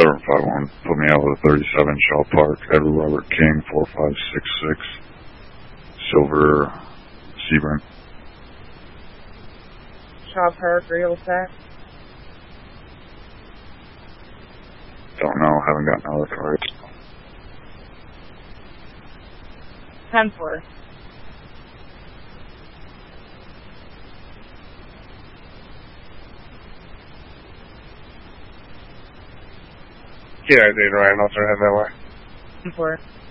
751, put me out with a 37, Shaw Park, Edward Robert King, 4566, Silver Sebring. Shaw Park, real set. Don't know, haven't gotten all the cards. 10-4. Yeah, I did, Ryan. I'll turn it that way. 10-4.